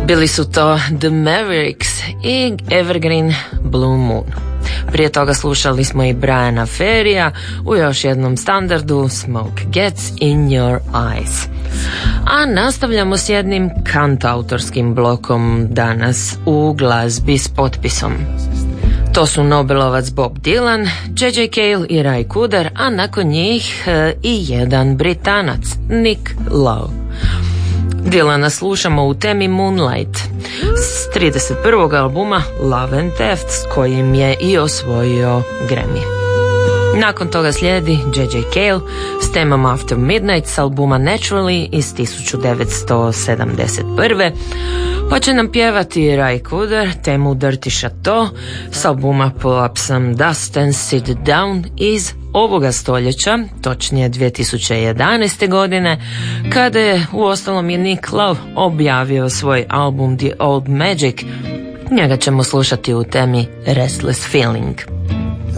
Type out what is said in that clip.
Bili su to The Mavericks i Evergreen Blue Moon. Prije toga slušali smo i Briana Ferrya u još jednom standardu Smoke Gets in Your Eyes. A nastavljamo s jednim kantautorskim blokom danas u glazbi s potpisom. To su Nobelovac Bob Dylan, J.J. Cale i Ray Cooder, a nakon njih i jedan Britanac, Nick Lowe. Dylana slušamo u temi Moonlight s 31. albuma Love and Theft, s kojim je i osvojio Grammy. Nakon toga slijedi J.J. Cale s temom After Midnight s albuma Naturally iz 1971. Pa će nam pjevati Ray Cooder temu Dirty Chateau s albuma Pull Up Some Dust and Sit Down iz ovoga stoljeća, točnije 2011. godine, kada je uostalom i Nick Lowe objavio svoj album The Old Magic. Njega ćemo slušati u temi Restless Feeling.